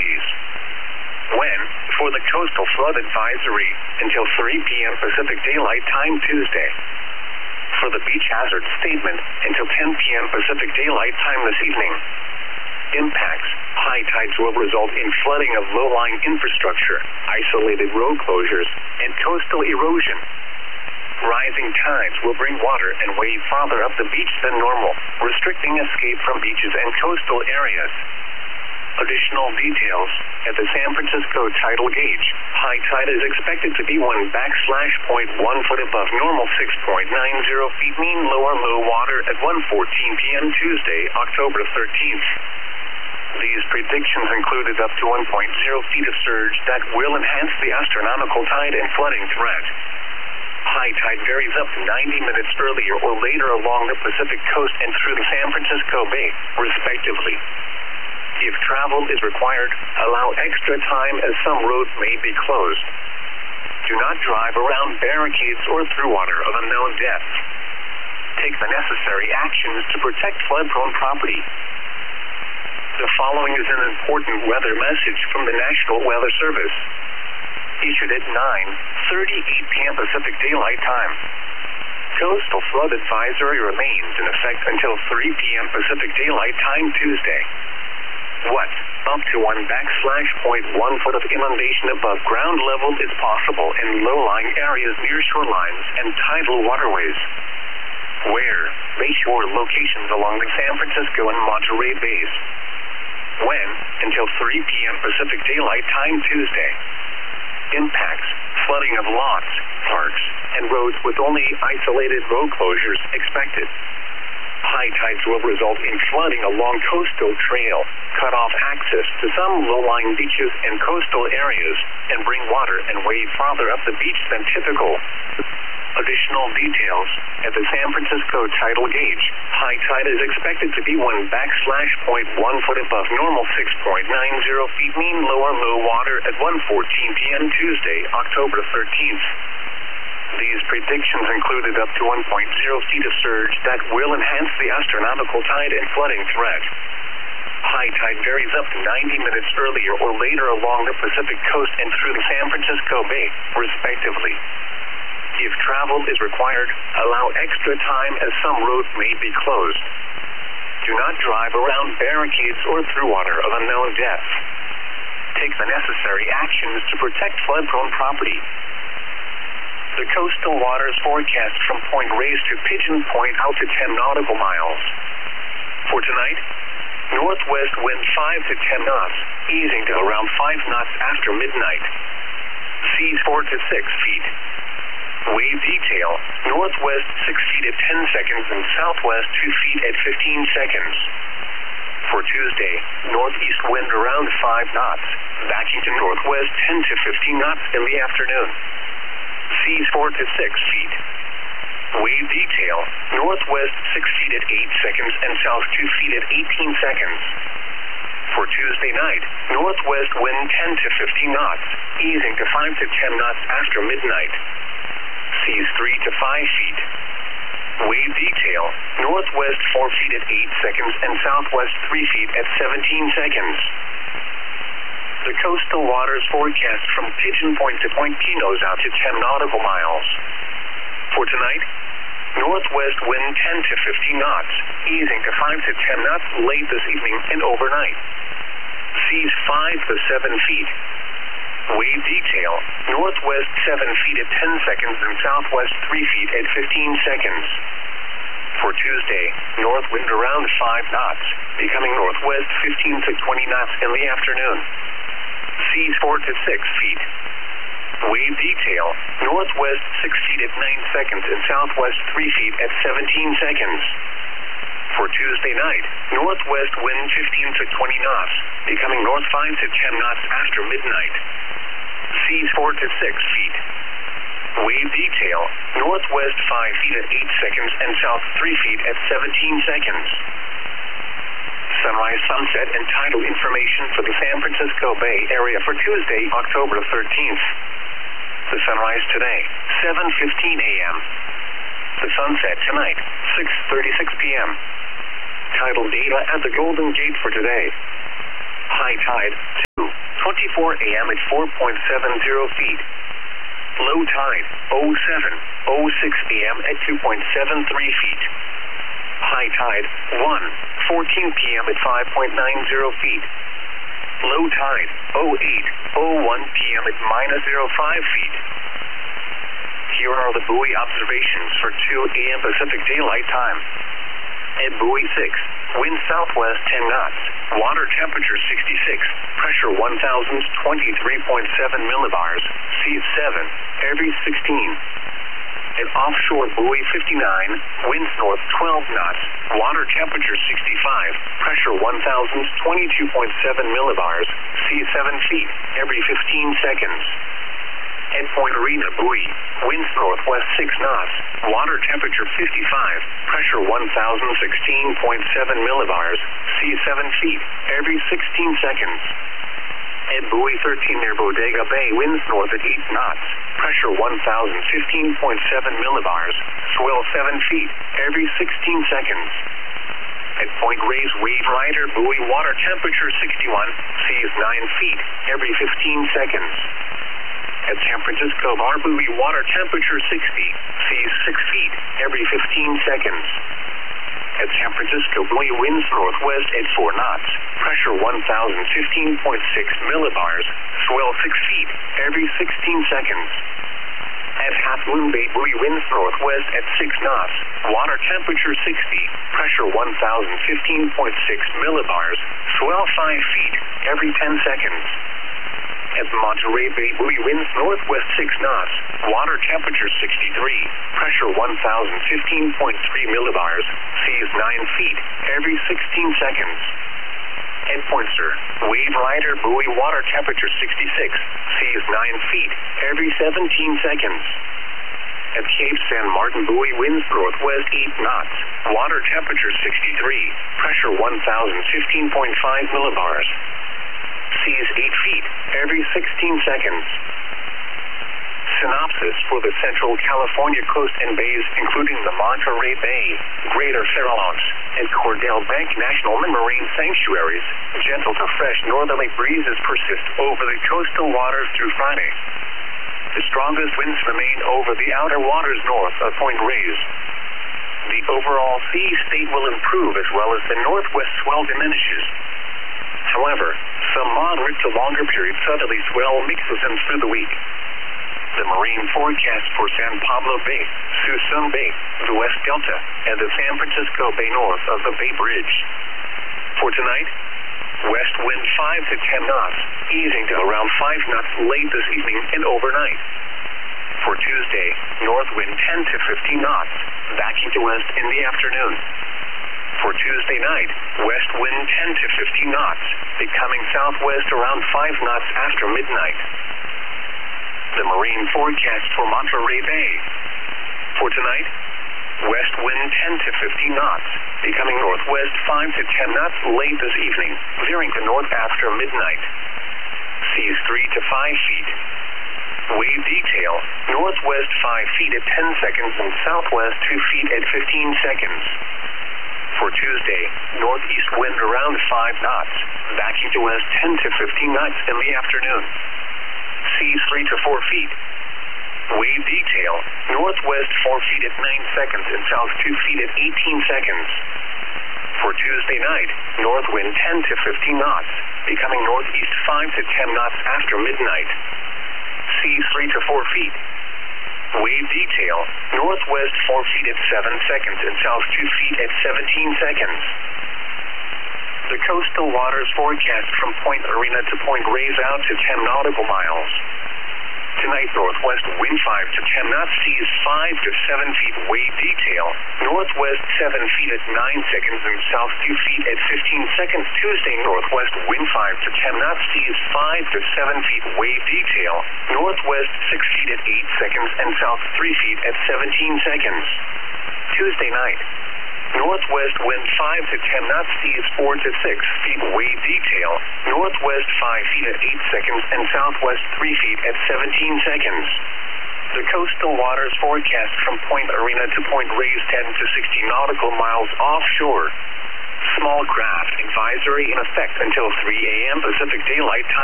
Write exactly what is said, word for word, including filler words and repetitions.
degrees. When, for the coastal flood advisory, until three p.m. Pacific Daylight Time Tuesday. For the beach hazard statement, until ten p.m. Pacific Daylight Time this evening. Impacts: high tides will result in flooding of low-lying infrastructure, isolated road closures, and coastal erosion. Rising tides will bring water and wave farther up the beach than normal, restricting escape from beaches and coastal areas. Additional details: at the San Francisco tidal gauge, high tide is expected to be one backslash point one foot above normal, six point nine zero feet mean lower low water at one fourteen p.m. Tuesday, October thirteenth. These predictions included up to one point zero feet of surge that will enhance the astronomical tide and flooding threat. High tide varies up to ninety minutes earlier or later along the Pacific coast and through the San Francisco Bay, respectively. If travel is required, allow extra time as some roads may be closed. Do not drive around barricades or through water of unknown depth. Take the necessary actions to protect flood-prone property. The following is an important weather message from the National Weather Service. Issued at nine thirty-eight p.m. Pacific Daylight Time. Coastal flood advisory remains in effect until three p.m. Pacific Daylight Time Tuesday. What? Up to one backslash point one foot of inundation above ground level is possible in low-lying areas near shorelines and tidal waterways. Where? Bayshore locations along the San Francisco and Monterey Bays. When? Until three p.m. Pacific Daylight Time Tuesday. Impacts: flooding of lots, parks, and roads with only isolated road closures expected. High tides will result in flooding along coastal trail, cut off access to some low-lying beaches and coastal areas, and bring water and wave farther up the beach than typical. Additional details: at the San Francisco tidal gauge, high tide is expected to be one backslash point one foot above normal, six point nine zero feet mean lower low water at one fourteen p.m. Tuesday, October thirteenth. These predictions included up to one point zero feet of surge that will enhance the astronomical tide and flooding threat. High tide varies up to ninety minutes earlier or later along the Pacific coast and through the San Francisco Bay, respectively. If travel is required, allow extra time as some roads may be closed. Do not drive around barricades or through water of unknown depth. Take the necessary actions to protect flood-prone property. The coastal waters forecast from Point Reyes to Pigeon Point out to ten nautical miles. For tonight, northwest wind five to ten knots, easing to around five knots after midnight. Seas four to six feet. Wave detail: northwest six feet at ten seconds and southwest two feet at fifteen seconds. For Tuesday, northeast wind around five knots, backing to northwest ten to fifteen knots in the afternoon. Seas four to six feet. Wave detail: northwest six feet at eight seconds and south two feet at eighteen seconds. For Tuesday night, northwest wind ten to fifteen knots, easing to five to ten knots after midnight. Seas three to five feet. Wave detail: northwest four feet at eight seconds and southwest three feet at seventeen seconds. The coastal waters forecast from Pigeon Point to Point Pinos out to ten nautical miles. For tonight, northwest wind ten to fifteen knots, easing to five to ten knots late this evening and overnight. Seas five to seven feet. Wave detail: northwest seven feet at ten seconds and southwest three feet at fifteen seconds. For Tuesday, north wind around five knots, becoming northwest fifteen to twenty knots in the afternoon. Seas four to six feet. Wave detail: northwest six feet at nine seconds and southwest three feet at seventeen seconds. For Tuesday night, northwest wind fifteen to twenty knots, becoming north five to ten knots after midnight. Seas four to six feet. Wave detail: northwest five feet at eight seconds and south three feet at seventeen seconds. Sunrise, sunset, and tidal information for the San Francisco Bay Area for Tuesday, October thirteenth. The sunrise today, seven fifteen a.m. The sunset tonight, six thirty-six p.m. Tidal data at the Golden Gate for today. High tide, two. twenty-four a m at four point seven zero feet. Low tide, oh seven oh six a m at two point seven three feet. High tide, one fourteen p m at five point nine zero feet. Low tide, oh eight oh one p m at minus zero five feet. Here are the buoy observations for two a m Pacific Daylight Time. At buoy six, wind southwest ten knots, water temperature sixty-six, pressure one thousand twenty-three point seven millibars, seas seven, every sixteen. At offshore buoy fifty-nine, winds north twelve knots, water temperature sixty-five, pressure one thousand twenty-two point seven millibars, seas seven feet, every fifteen seconds. At Point Arena buoy, winds northwest six knots, water temperature fifty-five, pressure one thousand sixteen point seven millibars, seas seven feet, every sixteen seconds. At buoy thirteen near Bodega Bay, winds north at eight knots, pressure one thousand fifteen point seven millibars, swell seven feet, every sixteen seconds. At Point Reyes Wave Rider buoy, water temperature sixty-one, seas nine feet, every fifteen seconds. At San Francisco Bar buoy, water temperature sixty, seas six feet, every fifteen seconds. At San Francisco buoy, winds northwest at four knots, pressure one thousand fifteen point six millibars, swell six feet, every sixteen seconds. At Half Moon Bay buoy, winds northwest at six knots, water temperature sixty, pressure one thousand fifteen point six millibars, swell five feet, every ten seconds. At Monterey Bay buoy, winds northwest six knots, water temperature sixty-three, pressure one thousand fifteen point three millibars, seas nine feet, every sixteen seconds. At Pointer, Wave Rider buoy, water temperature sixty-six, seas nine feet, every seventeen seconds. At Cape San Martin buoy, winds northwest eight knots, water temperature sixty-three, pressure one thousand fifteen point five millibars. Seas eight feet, every sixteen seconds. Synopsis for the Central California coast and bays, including the Monterey Bay, Greater Farallones, and Cordell Bank National Marine Sanctuaries. Gentle to fresh northerly breezes persist over the coastal waters through Friday. The strongest winds remain over the outer waters north of Point Reyes. The overall sea state will improve as well as the northwest swell diminishes. However, some moderate to longer period southerly swell mixes in through the week. The marine forecast for San Pablo Bay, Suisun Bay, the West Delta, and the San Francisco Bay north of the Bay Bridge. For tonight, west wind five to ten knots, easing to around five knots late this evening and overnight. For Tuesday, north wind ten to fifteen knots, backing to west in the afternoon. For Tuesday night, west wind ten to fifteen knots, becoming southwest around five knots after midnight. The marine forecast for Monterey Bay. For tonight, west wind ten to fifteen knots, becoming northwest five to ten knots late this evening, veering to north after midnight. Seas three to five feet. Wave detail, northwest five feet at ten seconds and southwest two feet at fifteen seconds. For Tuesday, northeast wind around five knots, backing to west ten to fifteen knots in the afternoon. Seas three to four feet. Wave detail, northwest four feet at nine seconds and south two feet at eighteen seconds. For Tuesday night, north wind ten to fifteen knots, becoming northeast five to ten knots after midnight. Seas three to four feet. Wave detail, northwest four feet at seven seconds and south two feet at seventeen seconds. The coastal waters forecast from Point Arena to Point Reyes out to ten nautical miles. Tonight, northwest wind five to ten knots, seas five to seven feet, wave detail, northwest seven feet at nine seconds and south two feet at fifteen seconds. Tuesday, northwest wind five to ten knots, seas five to seven feet, wave detail, northwest six feet at eight seconds and south three feet at seventeen seconds. Tuesday night, northwest wind five to ten knots, seas four to six feet, wave detail, northwest five feet at eight seconds and southwest three feet at seventeen seconds. The coastal waters forecast from Point Arena to Point Reyes ten to sixty nautical miles offshore. Small craft advisory in effect until three a m Pacific Daylight Time.